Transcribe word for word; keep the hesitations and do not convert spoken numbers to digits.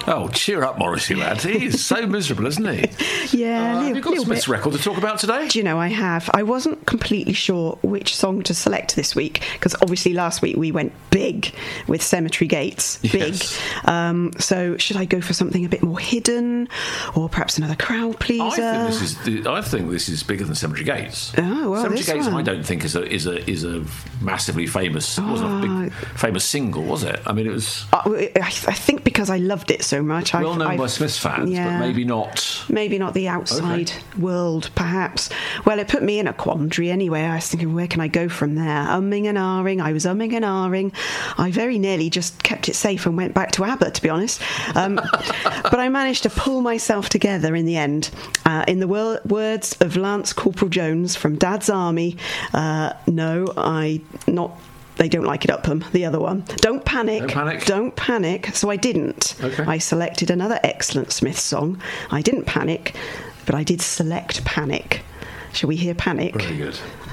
Oh, cheer up, Morrissey lad. He is so miserable, isn't he? Yeah, Uh, little, have you got little Smith's bit. record to talk about today? Do you know, I have. I wasn't completely sure which song to select this week, because obviously last week we went big with Cemetery Gates. Big. Yes. Um, so should I go for something a bit more hidden, or perhaps another crowd pleaser? I think this is. I think this is bigger than Cemetery Gates. Oh, well, Cemetery this Gates, one. I don't think is a is a is a massively famous. wasn't a big famous single, was it? I mean, it was Uh, I, I think because I loved it so much. well I've, known I've, by Smiths fans, yeah. but maybe not. Maybe not the outside Okay. world, perhaps. Well, it put me in a quandary anyway. I was thinking, where can I go from there? Umming and ahhing. I was umming and ahhing. I very nearly just kept it safe and went back to ABBA, to be honest. Um, but I managed to pull myself together in the end. Uh, in the wor- words of Lance Corporal Jones from Dad's Army, uh, no, I not... They don't like it, Upham, the other one. Don't panic. Don't panic. Don't panic. So I didn't. Okay. I selected another excellent Smiths song. I didn't panic, but I did select Panic. Shall we hear Panic? Very good.